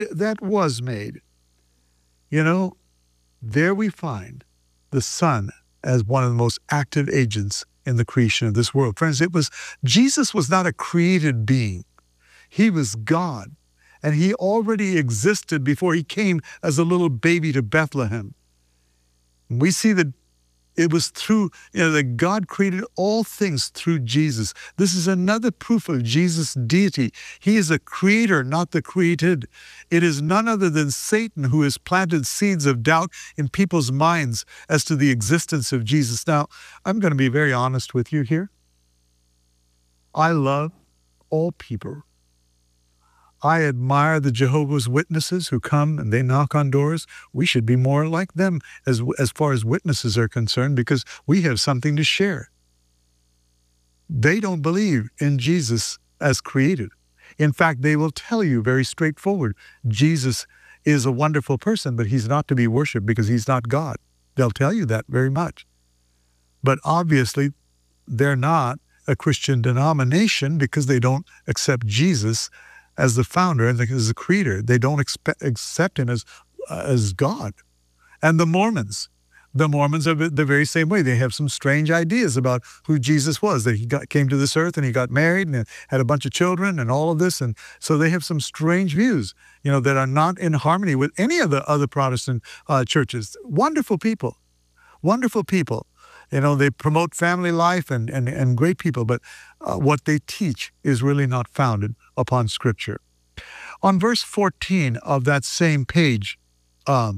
that was made. You know, there we find the Son as one of the most active agents in the creation of this world. Friends, Jesus was not a created being. He was God, and he already existed before he came as a little baby to Bethlehem. We see that it was through, that God created all things through Jesus. This is another proof of Jesus' deity. He is a creator, not the created. It is none other than Satan who has planted seeds of doubt in people's minds as to the existence of Jesus. Now, I'm going to be very honest with you here. I love all people. I admire the Jehovah's Witnesses who come and they knock on doors. We should be more like them as far as witnesses are concerned, because we have something to share. They don't believe in Jesus as created. In fact, they will tell you very straightforward, Jesus is a wonderful person, but he's not to be worshipped because he's not God. They'll tell you that very much. But obviously, they're not a Christian denomination because they don't accept Jesus as the founder and as the creator. They don't accept him as God. And the Mormons are the very same way. They have some strange ideas about who Jesus was, that he came to this earth and he got married and had a bunch of children and all of this. And so they have some strange views, that are not in harmony with any of the other Protestant churches. Wonderful people. Wonderful people. They promote family life and great people, but what they teach is really not founded upon Scripture. On verse 14 of that same page that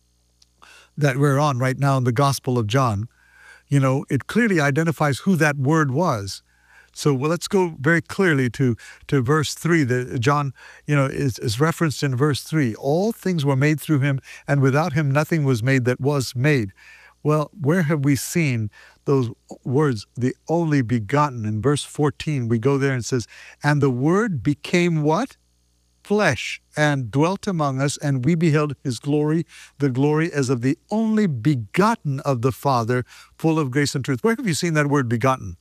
we're on right now in the Gospel of John, it clearly identifies who that word was. So let's go very clearly to verse 3. John, is referenced in verse 3. All things were made through him, and without him nothing was made that was made. Well, where have we seen those words, the only begotten? In verse 14, we go there and it says, and the Word became what? Flesh, and dwelt among us, and we beheld his glory, the glory as of the only begotten of the Father, full of grace and truth. Where have you seen that word begotten?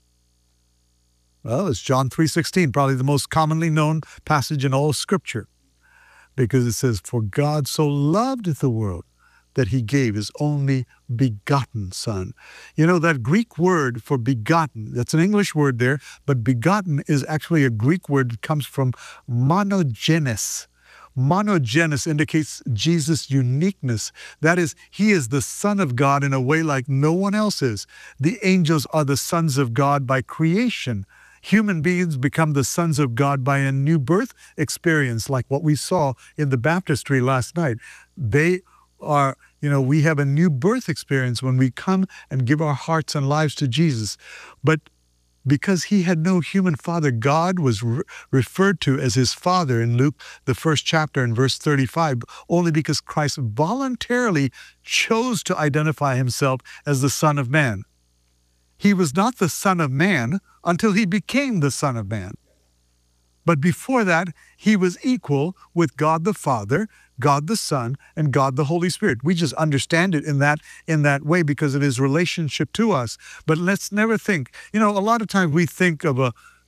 Well, it's John 3:16, probably the most commonly known passage in all of Scripture, because it says, for God so loved the world that he gave his only begotten Son. That Greek word for begotten, that's an English word there, but begotten is actually a Greek word that comes from monogenes. Monogenes indicates Jesus' uniqueness. That is, he is the Son of God in a way like no one else is. The angels are the sons of God by creation. Human beings become the sons of God by a new birth experience, like what we saw in the baptistry last night. They are, we have a new birth experience when we come and give our hearts and lives to Jesus. But because he had no human father, God was referred to as his Father in Luke, the 1st chapter in verse 35, only because Christ voluntarily chose to identify himself as the Son of Man. He was not the Son of Man until he became the Son of Man. But before that, he was equal with God the Father, God the Son, and God the Holy Spirit. We just understand it in that way because of his relationship to us. But let's never think, a lot of times we think of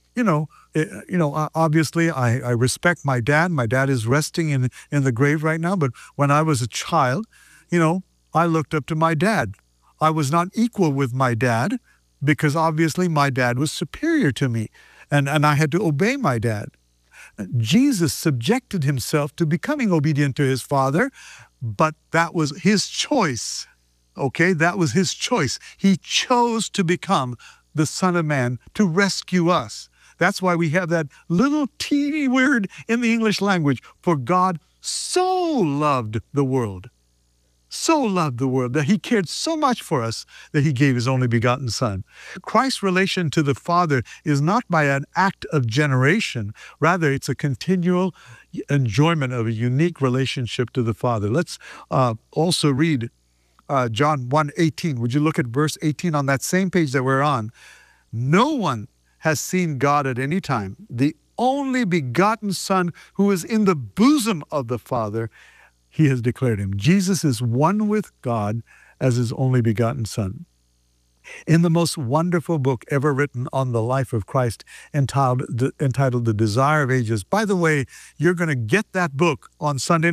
obviously I respect my dad. My dad is resting in the grave right now. But when I was a child, I looked up to my dad. I was not equal with my dad because obviously my dad was superior to me. And I had to obey my dad. Jesus subjected himself to becoming obedient to his Father, but that was his choice. Okay, that was his choice. He chose to become the Son of Man to rescue us. That's why we have that little teeny word in the English language, for God so loved the world. So loved the world that he cared so much for us that he gave his only begotten Son. Christ's relation to the Father is not by an act of generation. Rather, it's a continual enjoyment of a unique relationship to the Father. Let's also read John 1:18. Would you look at verse 18 on that same page that we're on? No one has seen God at any time. The only begotten Son who is in the bosom of the Father, he has declared him. Jesus is one with God as his only begotten Son. In the most wonderful book ever written on the life of Christ, entitled The Desire of Ages. By the way, you're going to get that book on Sunday